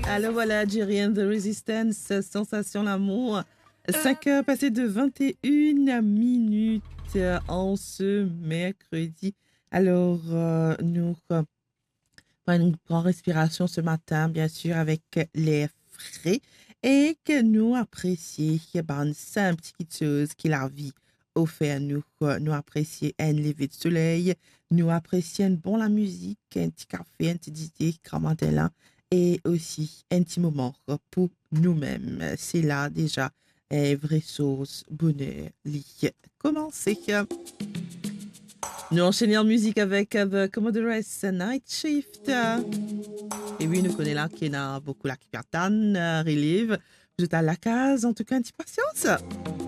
Alors voilà, Jerry and the Resistance, Sensation l'amour. 5 heures passées de 21 minutes en ce mercredi. Alors, nous prenons une grande respiration ce matin, bien sûr, avec l'air frais et que nous apprécions une simple petite chose qui la vie offert nous. Nous apprécions un lever de soleil, nous apprécions bon la musique, un petit café, un petit dîner, là et aussi un petit moment pour nous-mêmes. C'est là déjà une vraie source bonheur. Commencer. Nous enchaînons en musique avec The Commodore's Night Shift. Et oui, nous connaissons là qui a beaucoup la qui perdent, relive. Vous êtes à la case, en tout cas, un petit patience.